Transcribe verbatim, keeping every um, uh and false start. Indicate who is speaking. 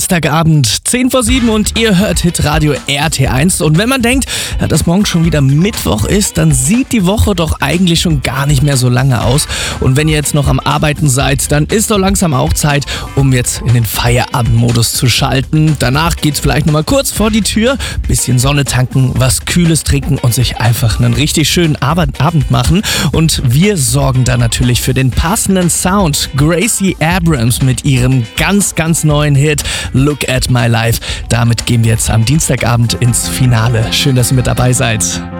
Speaker 1: Dienstagabend, zehn vor sieben und ihr hört Hitradio R T eins. Und wenn man denkt, dass morgen schon wieder Mittwoch ist, dann sieht die Woche doch eigentlich schon gar nicht mehr so lange aus. Und wenn ihr jetzt noch am Arbeiten seid, dann ist doch langsam auch Zeit, um jetzt in den Feierabendmodus zu schalten. Danach geht's vielleicht nochmal kurz vor die Tür, bisschen Sonne tanken, was Kühles trinken und sich einfach einen richtig schönen Abend machen. Und wir sorgen da natürlich für den passenden Sound. Gracie Abrams mit ihrem ganz, ganz neuen Hit Look at My Life. Damit gehen wir jetzt am Dienstagabend ins Finale. Schön, dass ihr mit dabei seid.